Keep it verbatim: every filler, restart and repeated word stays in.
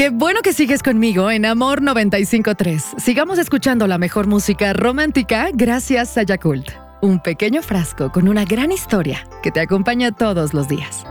Qué bueno que sigues conmigo en Amor noventa y cinco punto tres. Sigamos escuchando la mejor música romántica gracias a Yakult. Un pequeño frasco con una gran historia que te acompaña todos los días.